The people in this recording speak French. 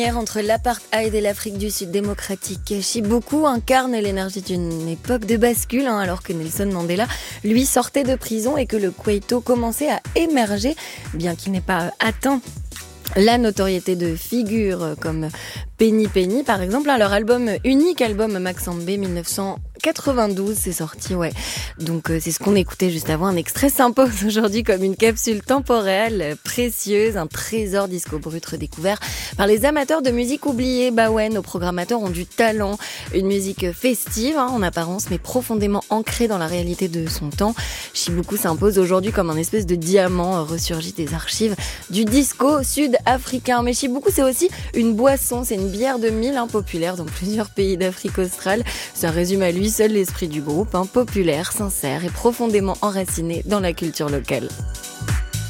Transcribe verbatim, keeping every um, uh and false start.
Entre l'apartheid et l'Afrique du Sud démocratique, Chibuku incarne l'énergie d'une époque de bascule, hein, alors que Nelson Mandela, lui, sortait de prison et que le Kwaito commençait à émerger, bien qu'il n'ait pas atteint la notoriété de figures comme Penny Penny, par exemple. Leur album, unique album Maxambe mille neuf cent quatre-vingt-douze, c'est sorti, ouais. Donc euh, c'est ce qu'on écoutait juste avant. Un extrait s'impose aujourd'hui comme une capsule temporelle précieuse, un trésor disco brut redécouvert par les amateurs de musique oubliée. Bah ouais, nos programmateurs ont du talent, une musique festive, hein, en apparence, mais profondément ancrée dans la réalité de son temps. Chibuku s'impose aujourd'hui comme un espèce de diamant ressurgi des archives du disco sud-africain. Mais Chibuku, c'est aussi une boisson, c'est une bière de mille, hein, populaire dans plusieurs pays d'Afrique australe. Ça résume à lui seul l'esprit du groupe, hein, populaire, sincère et profondément enraciné dans la culture locale.